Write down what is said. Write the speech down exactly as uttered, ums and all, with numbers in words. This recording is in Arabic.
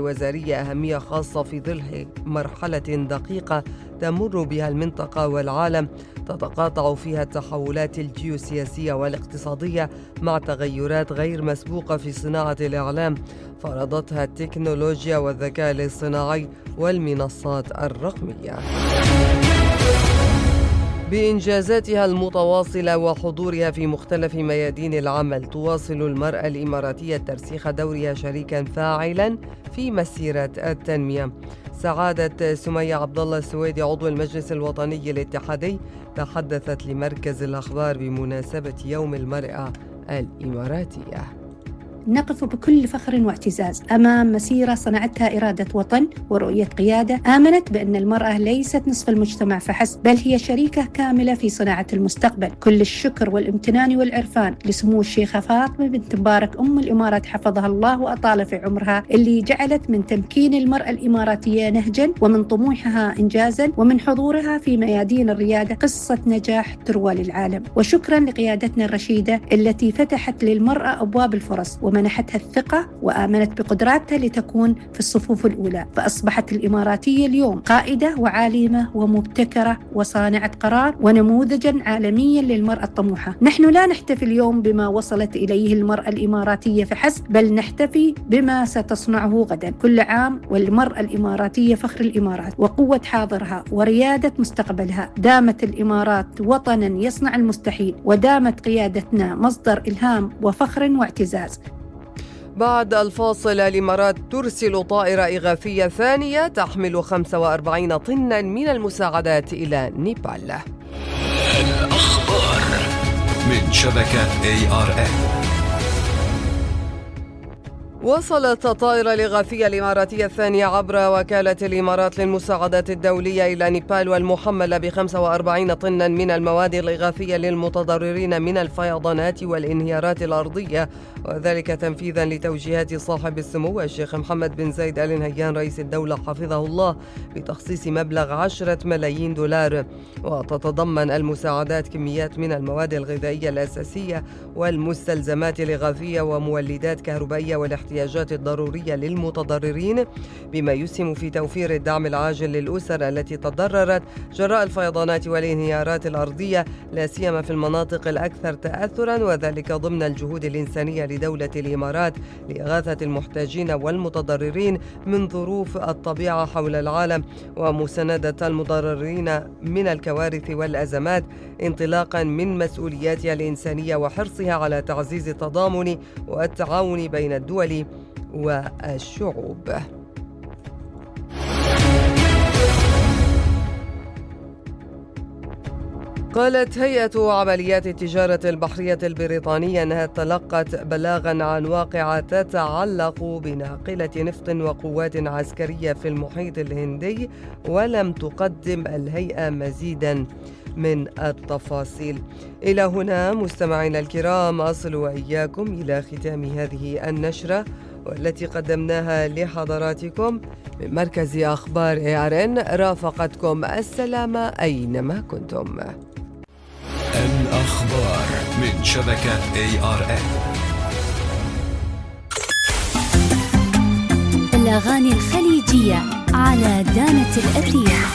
الوزارية أهمية خاصة في ظل مرحلة دقيقة تمر بها المنطقة والعالم تتقاطع فيها التحولات الجيوسياسية والاقتصادية مع تغيرات غير مسبوقة في صناعة الإعلام فرضتها التكنولوجيا والذكاء الاصطناعي والمنصات الرقمية. بإنجازاتها المتواصلة وحضورها في مختلف ميادين العمل، تواصل المرأة الإماراتية ترسيخ دورها شريكا فاعلا في مسيرة التنمية. سعادة سمية عبد الله السويدي عضو المجلس الوطني الاتحادي تحدثت لمركز الأخبار بمناسبة يوم المرأة الإماراتية. نقف بكل فخر واعتزاز أمام مسيرة صنعتها إرادة وطن ورؤية قيادة آمنت بأن المرأة ليست نصف المجتمع فحسب، بل هي شريكة كاملة في صناعة المستقبل. كل الشكر والامتنان والعرفان لسمو الشيخة فاطمة بنت مبارك أم الإمارات حفظها الله وأطال في عمرها، اللي جعلت من تمكين المرأة الإماراتية نهجا، ومن طموحها إنجازا، ومن حضورها في ميادين الريادة قصة نجاح تروى للعالم. وشكرا لقيادتنا الرشيدة التي فتحت للمرأة أبواب الفرص ومنحتها الثقة وآمنت بقدراتها لتكون في الصفوف الأولى، فأصبحت الإماراتية اليوم قائدة وعالمة ومبتكرة وصانعة قرار ونموذجا عالميا للمرأة الطموحة. نحن لا نحتفي اليوم بما وصلت إليه المرأة الإماراتية فحسب، بل نحتفي بما ستصنعه غدا. كل عام والمرأة الإماراتية فخر الإمارات وقوة حاضرها وريادة مستقبلها. دامت الإمارات وطنا يصنع المستحيل، ودامت قيادتنا مصدر إلهام وفخر واعتزاز. بعد الفاصل، الإمارات ترسل طائرة إغاثية ثانية تحمل خمسة وأربعين طنا من المساعدات إلى نيبال. الأخبار من شبكة إيه آر إن. وصلت الطائرة الإغاثية الإماراتية الثانية عبر وكالة الإمارات للمساعدات الدولية إلى نيبال والمحملة ب خمسة وأربعين طنا من المواد الإغاثية للمتضررين من الفيضانات والانهيارات الأرضية، وذلك تنفيذا لتوجيهات صاحب السمو الشيخ محمد بن زايد آل نهيان رئيس الدولة حفظه الله بتخصيص مبلغ عشرة ملايين دولار. وتتضمن المساعدات كميات من المواد الغذائية الأساسية والمستلزمات الإغاثية ومولدات كهربائية والاحتياجات الاحتياجات الضرورية للمتضررين، بما يسهم في توفير الدعم العاجل للأسر التي تضررت جراء الفيضانات والانهيارات الأرضية، لا سيما في المناطق الأكثر تأثرا، وذلك ضمن الجهود الإنسانية لدولة الإمارات لإغاثة المحتاجين والمتضررين من ظروف الطبيعة حول العالم ومساندة المضررين من الكوارث والأزمات، انطلاقا من مسؤولياتها الإنسانية وحرصها على تعزيز التضامن والتعاون بين الدول والشعوب. قالت هيئة عمليات التجارة البحرية البريطانية أنها تلقت بلاغا عن واقعة تتعلق بناقلة نفط وقوات عسكرية في المحيط الهندي، ولم تقدم الهيئة مزيدا من التفاصيل. إلى هنا مستمعينا الكرام أصل وإياكم إلى ختام هذه النشرة والتي قدمناها لحضراتكم من مركز أخبار إيه آر إن. رافقتكم السلامة أينما كنتم. الأخبار من شبكة إيه آر إن. الأغاني الخليجية على دانة الأثير.